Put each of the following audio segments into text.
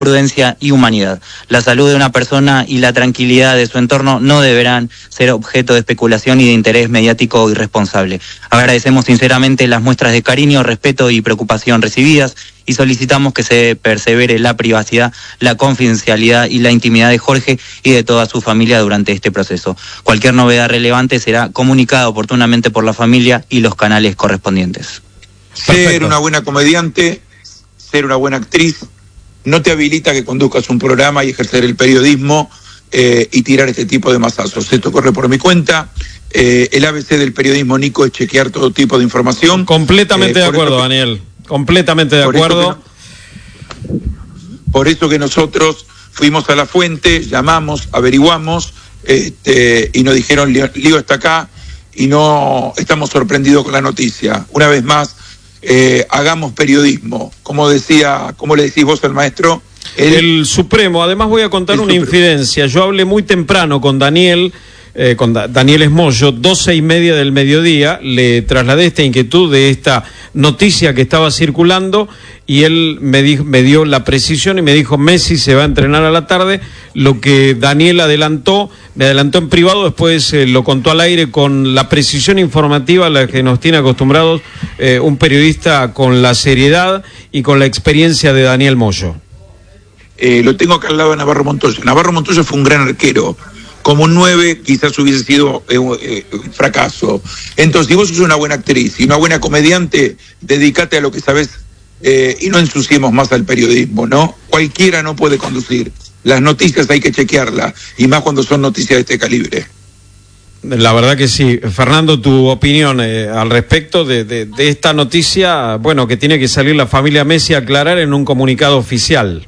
prudencia y humanidad. La salud de una persona y la tranquilidad de su entorno no deberán ser objeto de especulación y de interés mediático irresponsable. Agradecemos sinceramente las muestras de cariño, respeto y preocupación recibidas y solicitamos que se persevere la privacidad, la confidencialidad y la intimidad de Jorge y de toda su familia durante este proceso. Cualquier novedad relevante será comunicada oportunamente por la familia y los canales correspondientes. Ser una buena comediante, ser una buena actriz, no te habilita que conduzcas un programa y ejercer el periodismo y tirar este tipo de masazos. Esto corre por mi cuenta. El ABC del periodismo, Nico, es chequear todo tipo de información. Completamente de acuerdo, Daniel. Completamente de acuerdo. Por eso que nosotros fuimos a la fuente, llamamos, averiguamos, y nos dijeron, Lío está acá, y no estamos sorprendidos con la noticia. Una vez más, hagamos periodismo. Como le decís vos al maestro, el Supremo. Además voy a contar una infidencia. Yo hablé muy temprano con Daniel Esmoyo, 12:30 del mediodía, le trasladé esta inquietud de esta noticia que estaba circulando y él me dio la precisión y me dijo: Messi se va a entrenar a la tarde. Lo que Daniel me adelantó en privado, después lo contó al aire con la precisión informativa a la que nos tiene acostumbrados un periodista, con la seriedad y con la experiencia de Daniel Moyo. Lo tengo acá al lado de Navarro Montoya. Navarro Montoya fue un gran arquero. Como 9 quizás hubiese sido un fracaso. Entonces, si vos sos una buena actriz y una buena comediante, dedícate a lo que sabés y no ensuciemos más al periodismo, ¿no? Cualquiera no puede conducir. Las noticias hay que chequearlas, y más cuando son noticias de este calibre. La verdad que sí. Fernando, tu opinión al respecto de esta noticia, bueno, que tiene que salir la familia Messi a aclarar en un comunicado oficial.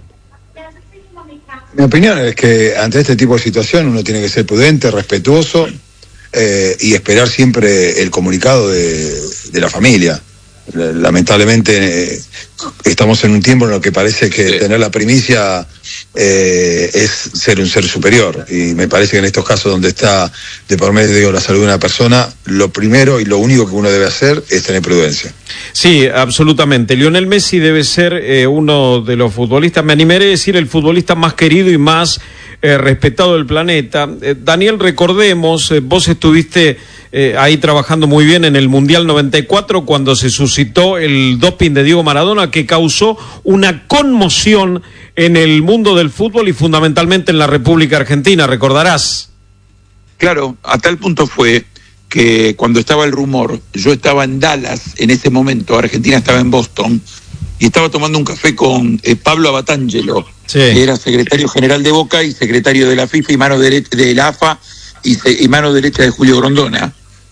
Mi opinión es que ante este tipo de situación uno tiene que ser prudente, respetuoso y esperar siempre el comunicado de la familia. Lamentablemente estamos en un tiempo en el que parece que tener la primicia es ser un ser superior, y me parece que en estos casos donde está de por medio la salud de una persona, lo primero y lo único que uno debe hacer es tener prudencia. Sí, absolutamente. Lionel Messi debe ser uno de los futbolistas, me animaré a decir, el futbolista más querido y más respetado del planeta. Daniel, recordemos, vos estuviste ahí trabajando muy bien en el Mundial 94 cuando se suscitó el doping de Diego Maradona, que causó una conmoción en el mundo del fútbol y fundamentalmente en la República Argentina, recordarás. Claro, a tal punto fue que cuando estaba el rumor, yo estaba en Dallas en ese momento, Argentina estaba en Boston, y estaba tomando un café con Pablo Abatangelo, que era secretario general de Boca y secretario de la FIFA y mano derecha de la AFA y mano derecha de Julio Grondona.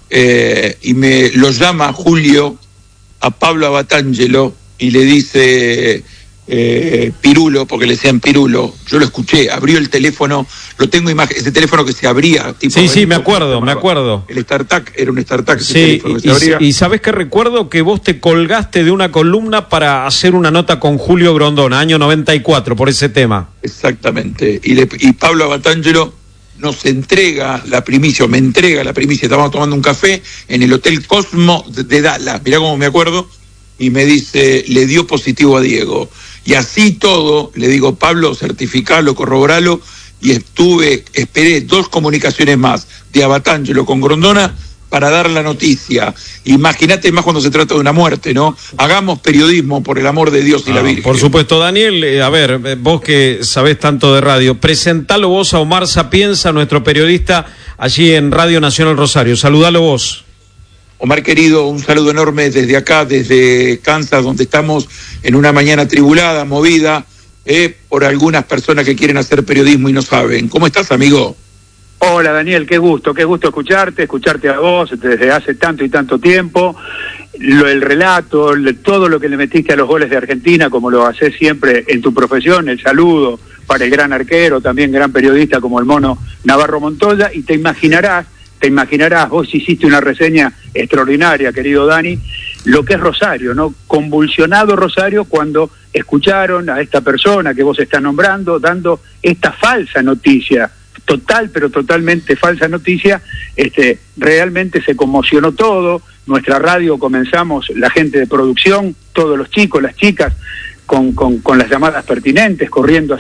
Y me lo llama Julio a Pablo Abatangelo y le dice Pirulo, porque le decían Pirulo. Yo lo escuché, abrió el teléfono, lo tengo imagen, ese teléfono que se abría tipo, sí, me acuerdo. El StarTAC, era un StarTAC. Sí, y sabes que recuerdo que vos te colgaste de una columna para hacer una nota con Julio Grondona, año 94, por ese tema. Exactamente, y Pablo Abatangelo nos entrega la primicia, me entrega la primicia. Estábamos tomando un café en el Hotel Cosmo de Dallas, mirá cómo me acuerdo, y me dice, le dio positivo a Diego. Y así todo, le digo, Pablo, certificalo, corroboralo, y esperé 2 comunicaciones más de Abatangelo con Grondona para dar la noticia. Imagínate más cuando se trata de una muerte, ¿no? Hagamos periodismo, por el amor de Dios y la Virgen. Por supuesto. Daniel, a ver, vos que sabés tanto de radio, presentalo vos a Omar Sapienza, nuestro periodista allí en Radio Nacional Rosario. Saludalo vos. Omar querido, un saludo enorme desde acá, desde Kansas, donde estamos en una mañana tribulada, movida, por algunas personas que quieren hacer periodismo y no saben. ¿Cómo estás, amigo? Hola, Daniel, qué gusto escucharte a vos desde hace tanto y tanto tiempo. El relato, todo lo que le metiste a los goles de Argentina, como lo haces siempre en tu profesión, el saludo para el gran arquero, también gran periodista como el mono Navarro Montoya, y te imaginarás, vos hiciste una reseña extraordinaria, querido Dani, lo que es Rosario, ¿no? Convulsionado Rosario cuando escucharon a esta persona que vos estás nombrando, dando esta falsa noticia, pero totalmente falsa noticia. Realmente se conmocionó todo, nuestra radio comenzamos, la gente de producción, todos los chicos, las chicas, con las llamadas pertinentes, corriendo